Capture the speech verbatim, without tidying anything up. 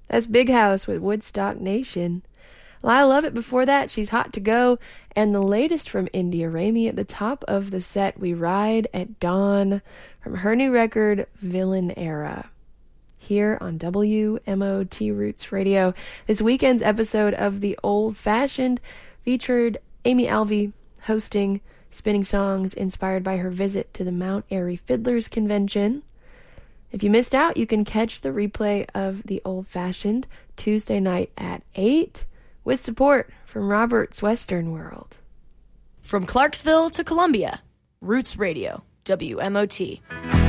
That's Big House with Woodstock Nation. Well, I Love It before that, She's Hot to Go, and the latest from India Raymi at the top of the set, We Ride at Dawn, from her new record, Villain Era. Here on W M O T Roots Radio, this weekend's episode of The Old Fashioned featured Amy Alvey hosting, spinning songs inspired by her visit to the Mount Airy Fiddlers Convention. If you missed out, you can catch the replay of The Old Fashioned Tuesday night at eight with support from Robert's Western World. From Clarksville to Columbia, Roots Radio, W M O T.